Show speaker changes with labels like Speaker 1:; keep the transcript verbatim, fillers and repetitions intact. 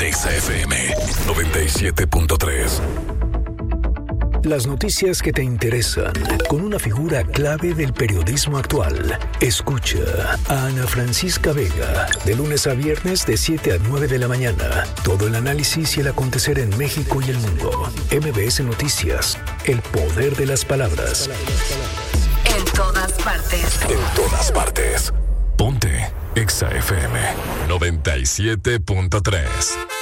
Speaker 1: Exa F M noventa y siete punto tres.
Speaker 2: Las noticias que te interesan, con una figura clave del periodismo actual. Escucha a Ana Francisca Vega, de lunes a viernes de siete a nueve de la mañana. Todo el análisis y el acontecer en México y el mundo. M B S Noticias, el poder de las palabras.
Speaker 3: En todas partes.
Speaker 1: En todas partes. Ponte Exa F M noventa y siete punto tres.